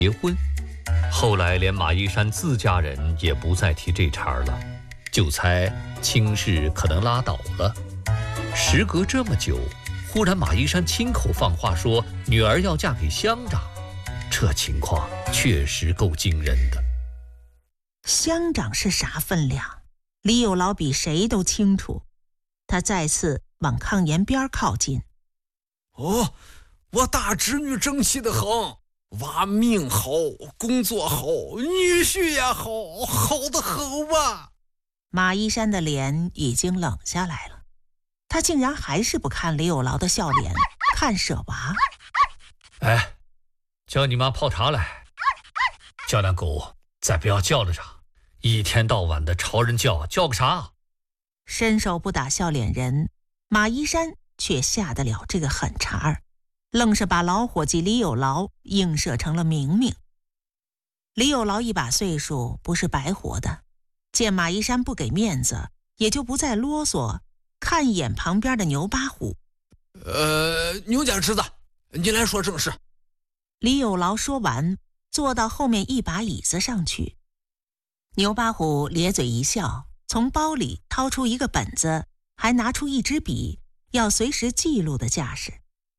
结婚。后来连马一山自家人也不再提这茬了，就猜亲事可能拉倒了。时隔这么久，忽然马一山亲口放话说女儿要嫁给乡长，这情况确实够惊人的。 乡长是啥分量，李有劳比谁都清楚。他再次往炕沿边靠近。 哦，我大侄女争气得很，娃命好，工作好，女婿也好，好得很哇。 马一山的脸已经冷下来了，他竟然还是不看李有劳的笑脸，看舍娃。 哎，叫你妈泡茶来，叫那狗再不要叫了着，一天到晚的朝人叫，叫个啥？ 伸手不打笑脸人，马一山却下得了这个狠茬儿，愣是把老伙计李有劳映射成了明明。李有劳一把岁数，不是白活的，见马一山不给面子，也就不再啰嗦，看一眼旁边的牛八虎。 牛家侄子，你来说正事。 李有劳说完，坐到后面一把椅子上去。牛八虎咧嘴一笑，从包里掏出一个本子，还拿出一支笔，要随时记录的架势。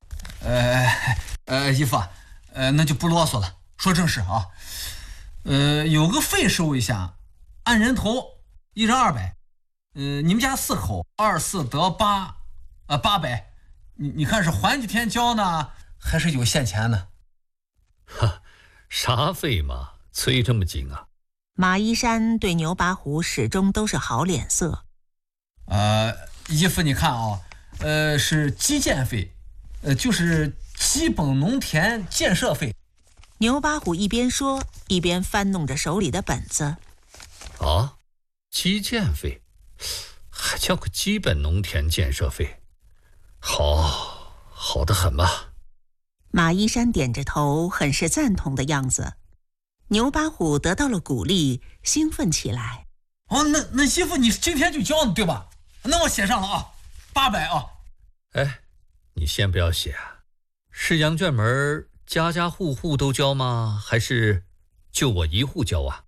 姨父，那就不啰嗦了，说正事啊。有个费收一下，按人头，1人200。你们家4口，24得800。你看是还几天交呢，还是有现钱呢？ 啥费嘛，催这么紧啊？ 马一山对牛八虎始终都是好脸色。 姨父你看啊，是基建费，就是基本农田建设费。 牛八虎一边说，一边翻弄着手里的本子。 啊，基建费，还叫个基本农田建设费，好得很吧？ 马一山点着头，很是赞同的样子。牛八虎得到了鼓励，兴奋起来。 哦，那媳妇你今天就交对吧？那我写上了啊，800啊。 哎，你先不要写啊，是羊圈门家家户户都交吗？还是就我一户交啊？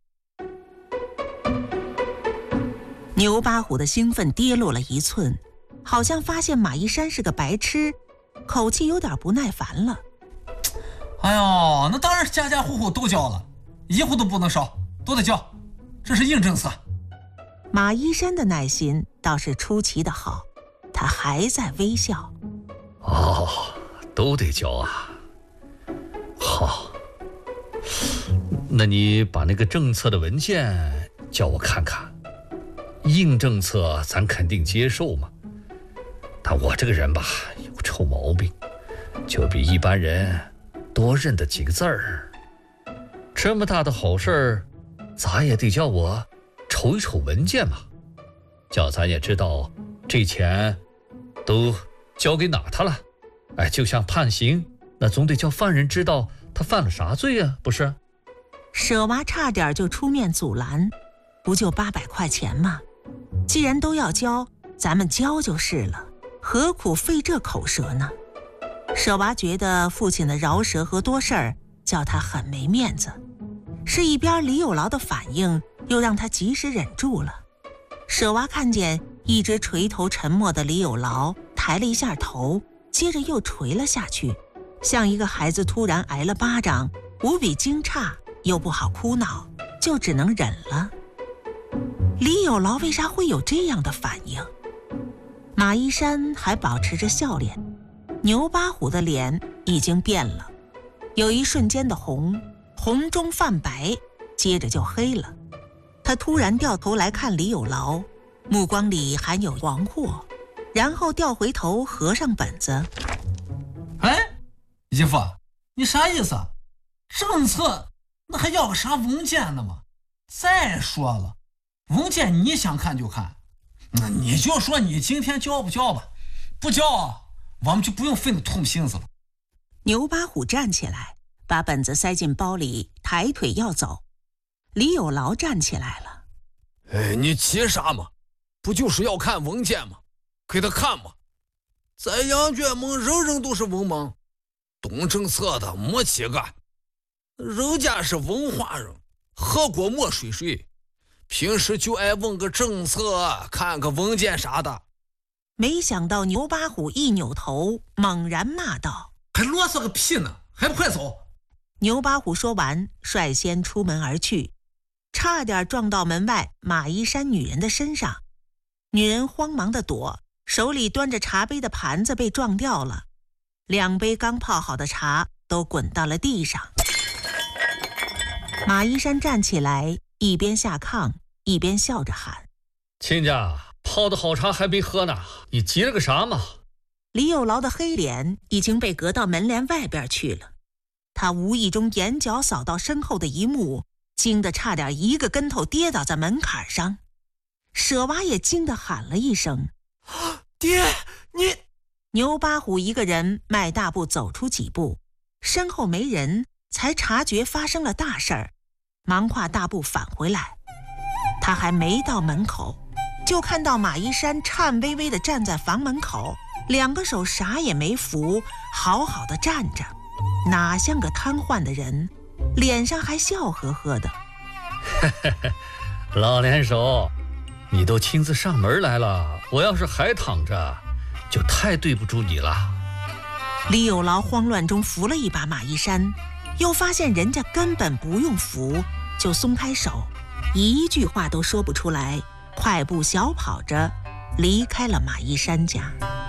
牛八虎的兴奋跌落了1寸，好像发现马一山是个白痴，口气有点不耐烦了。 哎呦，那当然是家家户户都交了，一户都不能少，都得交，这是硬政策。 马一山的耐心倒是出奇的好，他还在微笑。 哦，都得交啊。好，那你把那个政策的文件叫我看看。硬政策咱肯定接受嘛，但我这个人吧，有臭毛病，就比一般人多认得几个字儿。这么大的好事儿，咋也得叫我瞅一瞅文件嘛，叫咱也知道这钱都交给哪他了。哎，就像判刑，那总得叫犯人知道他犯了啥罪啊，不是？ 舍娃差点就出面阻拦，不就800块钱吗？既然都要交，咱们交就是了，何苦费这口舌呢？舍娃觉得父亲的饶舌和多事儿叫他很没面子，是一边李有劳的反应又让他及时忍住了。舍娃看见一直垂头沉默的李有劳抬了一下头，接着又垂了下去，像一个孩子突然挨了巴掌，无比惊诧又不好哭闹，就只能忍了。李有劳为啥会有这样的反应？马一山还保持着笑脸，牛八虎的脸已经变了，有一瞬间的红中泛白，接着就黑了。他突然掉头来看李有劳，目光里含有惶惑，然后掉回头合上本子。 哎，姨父，你啥意思？政策那还要个啥文件呢吗？再说了，文件你想看就看，那你就说你今天交不交吧，不交我们就不用费那痛心思了。 牛八虎站起来，把本子塞进包里，抬腿要走。李有劳站起来了。 哎，你急啥嘛？不就是要看文件吗？给他看嘛。在羊圈门人人都是文盲，懂政策的没几个。 人家是文化人，喝过墨水水，平时就爱问个政策，看个文件啥的。 没想到牛八虎一扭头，猛然骂道： 还啰嗦个屁呢，还不快走！ 牛八虎说完，率先出门而去，差点撞到门外马衣衫女人的身上。女人慌忙地躲，手里端着茶杯的盘子被撞掉了，2杯刚泡好的茶都滚到了地上。马衣衫站起来，一边下炕一边笑着喊： 亲家，泡的好茶还没喝呢，你急了个啥嘛？ 李有劳的黑脸已经被隔到门帘外边去了，他无意中眼角扫到身后的一幕，惊得差点一个跟头跌倒在门槛上。舍娃也惊得喊了一声： 爹，你…… 牛八虎一个人迈大步走出几步，身后没人，才察觉发生了大事儿，忙跨大步返回来。他还没到门口，就看到马衣衫颤巍巍地站在房门口，2个手啥也没扶，好好的站着，哪像个瘫痪的人，脸上还笑呵呵的。 老联手，你都亲自上门来了，我要是还躺着，就太对不住你了。 李有劳慌乱中扶了一把马衣衫，又发现人家根本不用扶，就松开手，一句话都说不出来，快步小跑着离开了马衣衫家。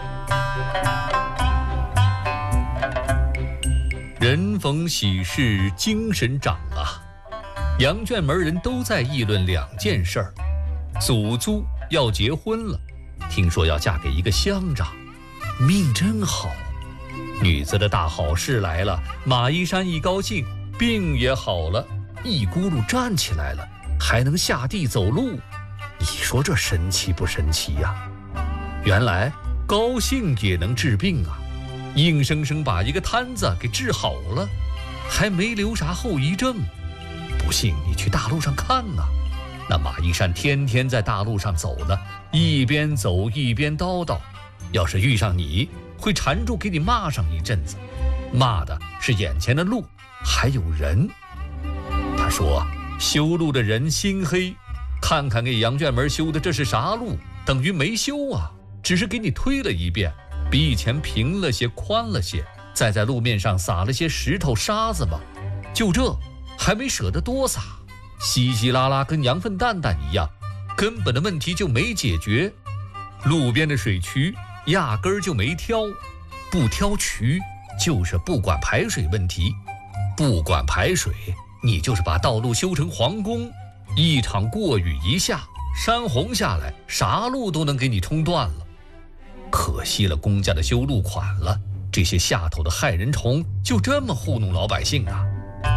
人逢喜事精神长啊！杨卷门人都在议论2件事儿：祖租要结婚了，听说要嫁给一个乡长，命真好。女子的大好事来了，马衣衫一高兴，病也好了，一咕噜站起来了，还能下地走路。你说这神奇不神奇呀？原来高兴也能治病啊！硬生生把一个摊子给治好了，还没留啥后遗症。不信你去大路上看啊，那马衣衫天天在大路上走呢，一边走一边叨叨，要是遇上你，会缠住给你骂上一阵子，骂的是眼前的路还有人。他说修路的人心黑，看看给杨卷门修的这是啥路，等于没修啊，只是给你推了一遍，比以前平了些宽了些，再在路面上撒了些石头沙子嘛，就这还没舍得多撒，稀稀拉拉跟羊粪蛋蛋一样，根本的问题就没解决。路边的水渠压根儿就没挑，不挑渠就是不管排水问题，不管排水你就是把道路修成皇宫，一场过雨一下，山洪下来，啥路都能给你冲断了。可惜了公家的修路款了，这些下头的害人虫就这么糊弄老百姓啊！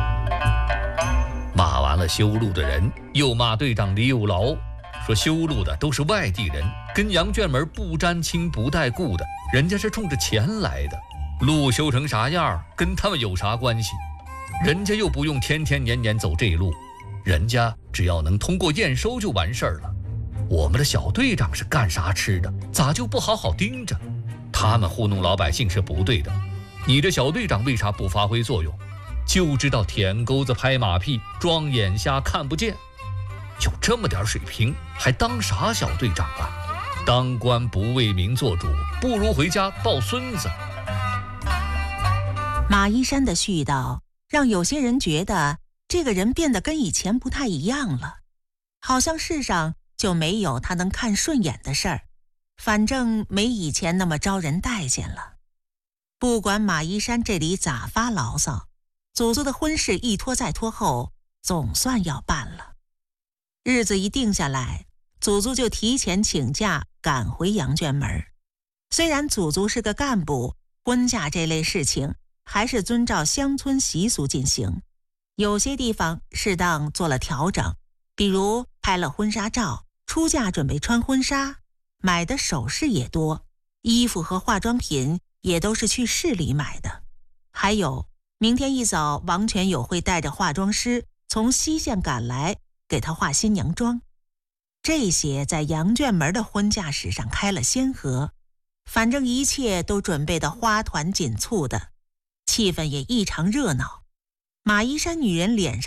骂完了修路的人，又骂队长李有劳，说修路的都是外地人，跟杨卷门不沾亲不带故的，人家是冲着钱来的，路修成啥样跟他们有啥关系？人家又不用天天年年走这路，人家只要能通过验收就完事儿了。我们的小队长是干啥吃的，咋就不好好盯着？他们糊弄老百姓是不对的，你这小队长为啥不发挥作用？就知道舔钩子拍马屁，装眼瞎看不见。就这么点水平，还当啥小队长啊？当官不为民做主，不如回家抱孙子。 马衣衫的絮叨让有些人觉得这个人变得跟以前不太一样了，好像世上就没有他能看顺眼的事儿，反正没以前那么招人待见了。不管马衣衫这里咋发牢骚，祖宗的婚事一拖再拖后，总算要办了。日子一定下来，祖宗就提前请假赶回杨卷门。虽然祖宗是个干部，婚嫁这类事情还是遵照乡村习俗进行，有些地方适当做了调整，比如拍了婚纱照，出嫁准备穿婚纱，买的首饰也多，衣服和化妆品也都是去市里买的。还有明天一早，王全友会带着化妆师从西县赶来，给他化新娘妆。这些在杨卷门的婚嫁史上开了先河，反正一切都准备得花团锦簇的，气氛也异常热闹。 马衣衫女人脸上